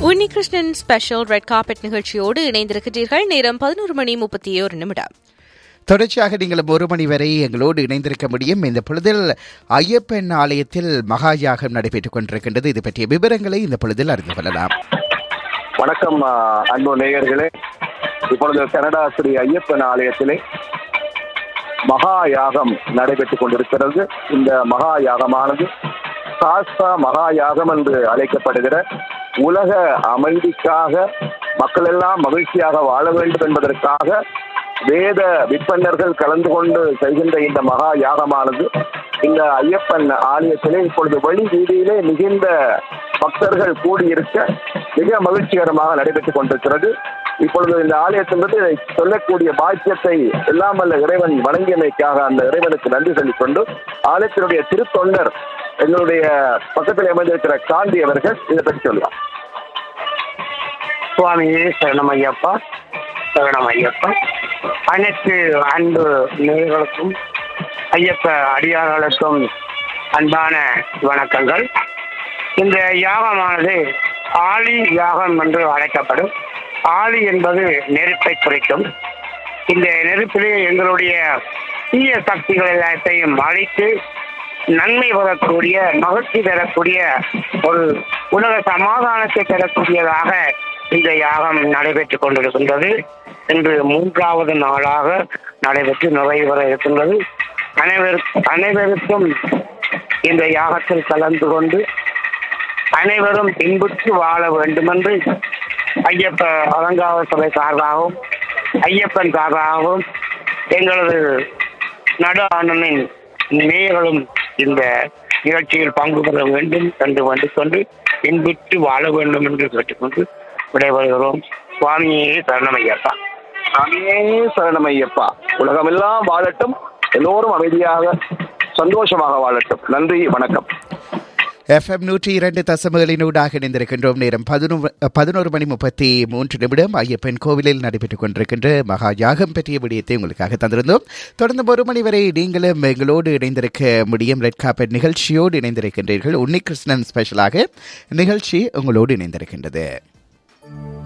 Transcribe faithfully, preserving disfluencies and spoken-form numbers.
Unnikrishnan special red carpet நிகழ்ச்சியோடு இணைந்திருக்கிறீர்கள். நேரம் பதினோரு மணி முப்பத்தி ஒரு நிமிடம். தொடர்ச்சியாக நீங்கள் ஒரு மணி வரை எங்களோடு இணைந்திருக்க முடியும். இந்த பொழுதில் ஐயப்பன் ஆலயத்தில் மகா யாகம் நடைபெற்றுக் கொண்டிருக்கின்றது. இது பற்றிய விவரங்களை இந்த பொழுதில் அறிந்து கொள்ளலாம். வணக்கம் அன்பு நேயர்களே. இப்பொழுது கனடா ஸ்ரீ ஐயப்பன் ஆலயத்திலே மகா யாகம் நடைபெற்றுக் கொண்டிருக்கிறது. இந்த மகா யாகமானது சாஸ்தா மகா யாகம் என்று அழைக்கப்படுகிற உலக அமைதிக்காக மக்கள் எல்லாம் மகிழ்ச்சியாக வாழ வேண்டும் என்பதற்காக வேத விற்பன்னர்கள் கலந்து கொண்டு செய்கின்ற இந்த மகா யாகமானது இந்த ஐயப்பன் ஆலயத்திலே இப்பொழுது வழி வீதியிலே மிகுந்த பக்தர்கள் கூடியிருக்க மிக மகிழ்ச்சிகரமாக நடைபெற்றுக் கொண்டிருக்கிறது. இப்பொழுது இந்த ஆலயத்திலிருந்து சொல்லக்கூடிய பாக்கியத்தை எல்லாம் வல்ல இறைவன் வழங்கியமைக்காக அந்த இறைவனுக்கு நன்றி சொல்லிக் கொண்டு ஆலயத்தினுடைய திருத்தொண்டர் எங்களுடைய பக்கத்தில் அமைந்திருக்கிற காந்தி அவர்கள் இதை பற்றி சொல்லலாம். சுவாமியே சரணம் ஐயப்பா, சரணம் ஐயப்பா. அனைத்து அன்பு நேயர்களுக்கும் ஐயப்ப அடியார்களுக்கும் அன்பான வணக்கங்கள். இந்த யாகமானது ஆலி யாகம் என்று அழைக்கப்படும். ஆலி என்பது நெருப்பை குறிக்கும். இந்த நெருப்பிலே எங்களுடைய தீய சக்திகள் எல்லாத்தையும் அழித்து நன்மை வரக்கூடிய, மகிழ்ச்சி தரக்கூடிய, ஒரு உலக சமாதானத்தை தரக்கூடியதாக இந்த யாகம் நடைபெற்றுக் கொண்டிருக்கின்றது. இன்று மூன்றாவது நாளாக நடைபெற்று நிறைவேற இருக்கின்றது. அனைவருக்கும் அனைவருக்கும் இந்த யாகத்தில் கலந்து கொண்டு அனைவரும் இன்புற்று வாழ வேண்டுமென்று ஐயப்ப அலங்கார சபை சார்பாகவும் ஐயப்பன் சார்பாகவும் எங்களது நடு அண்ணனின் நேயர்களும் இந்த நிகழ்ச்சியில் பங்கு பெற வேண்டும் என்று வந்து கொண்டு இன்புற்று வாழ வேண்டும் என்று கேட்டுக்கொண்டு விடைபெறுகிறோம். சுவாமியே சரணமையப்பா, சுவாமியே சரணமையப்பா. உலகமெல்லாம் வாழட்டும், எல்லோரும் அமைதியாக சந்தோஷமாக வாழட்டும். நன்றி, வணக்கம். எஃப்எம் நூற்றி இரண்டு தசமகளினூடாக இணைந்திருக்கின்றோம். நேரம் பதினொரு பதினோரு மணி முப்பத்தி மூன்று நிமிடம். ஐயப்பன் கோவிலில் நடைபெற்றுக் கொண்டிருக்கின்ற மகா யாகம் பற்றிய விடயத்தை உங்களுக்காக தந்திருந்தோம். தொடர்ந்து ஒரு மணி வரை நீங்களும் எங்களோடு இணைந்திருக்க முடியும். ரெட் கார்பெட் நிகழ்ச்சியோடு இணைந்திருக்கின்றீர்கள். உன்னிகிருஷ்ணன் ஸ்பெஷலாக நிகழ்ச்சி உங்களோடு இணைந்திருக்கின்றது.